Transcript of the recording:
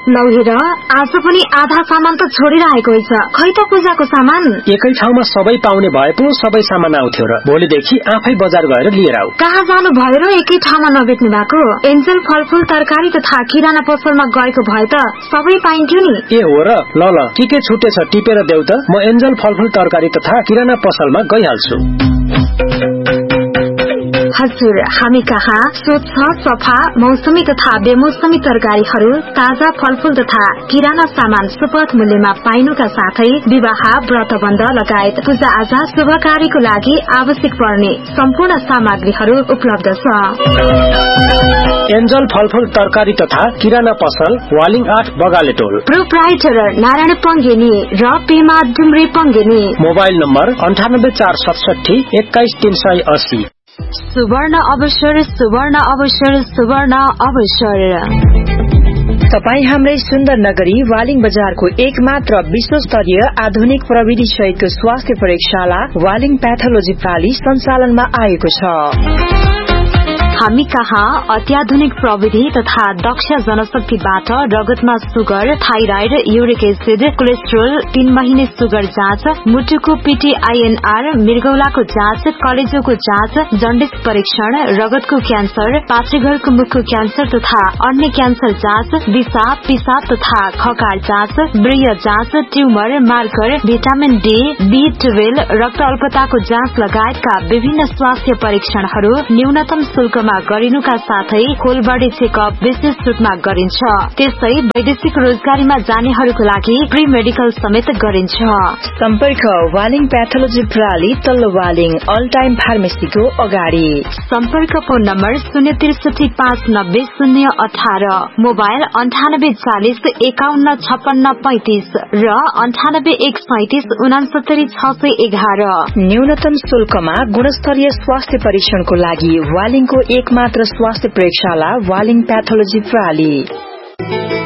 लौ हेर आज पनि आधा सामान त छोडिरहेको छ। खै त पूजाको सामान एकै ठाउँमा सबै पाउने भए पो सबै सामान आउँथ्यो र भोलिदेखि आफै बजार गएर लिएर आऊ। कहाँ जानु भयो र एकै ठाउँमा नबेच्नु भएको? एन्जल फलफूल तरकारी तथा किराना पसलमा गएको भए त सबै पाइन्थ्यो नि। ए हो र, ल के छुटेछ टिपेर देऊ त, म एन्जल फलफूल तरकारी तथा किराना पसलमा गइहाल्छु। हजुर, हामी कहाँ स्वच्छ सफा मौसमी तथा बेमौसमी तरकारीहरू, ताजा फलफूल तथा किराना सामान सुपथ मूल्यमा पाइनुका साथै विवाह व्रतबन्ध लगायत पूजा आजा शुभ कार्यको लागि आवश्यक पर्ने सम्पूर्ण सामग्रीहरू उपलब्ध छ। एन्जल फलफूल तरकारी तथा किराना पसल, वालिङ 8 बगाले टोल। प्रोप्राइटर नारायण पङ्गेनी र पेमा डुम्रे पङ्गेनी। Mobile number 9846 21380। सुवर्ण अवसर, सुवर्ण अवसर, सुवर्ण अवसर। तपाई हाम्रै सुन्दर नगरी वालिङ बजारको एकमात्र विश्वस्तरीय आधुनिक प्रविधि सहितको स्वास्थ्य प्रयोगशाला वालिङ प्याथोलोजी प्राली सञ्चालनमा आएको छ। हामी कहाँ अत्याधुनिक प्रविधि तथा दक्ष जनशक्तिबाट रगतमा sugar, thyroid, uric acid, cholesterol, 3 महिने सुगर जाँच, मुटुको PTINR, मृगौलाको जाँच, कलेजोको जाँच, जन्डिस परीक्षण, रगतको क्यान्सर, पाचेघरको मुखको क्यान्सर तथा अन्य क्यान्सर जाँच, दिशा पिसाब तथा खकार जाँच, ब्रिय जाँच, tumour, marker, vitamin D, B12, रक्त अल्पताको जाँच लगायतका विभिन्न स्वास्थ्य परीक्षणहरू न्यूनतम शुल्कमा गरिनुका साथै खोलबडी चेकअप विशेष रूपमा गरिन्छ। त्यसै वैदेशिक रोजगारीमा जानेहरूको लागि प्री मेडिकल समेत गरिन्छ। सम्पर्क वालिङ प्याथोलोजी प्रणाली तल्लो वालिङ अल टाइम फार्मेसीको अगाडि। सम्पर्क फोन नम्बर 063 590 018, मोबाइल 9840 51 56 35 र 98 137 69 611। न्यूनतम शुल्कमा गुणस्तरीय स्वास्थ्य परीक्षणको लागि वालिङको एकमात्र स्वास्थ्य प्रयोगशाला वालिङ प्याथोलोजी प्रणाली।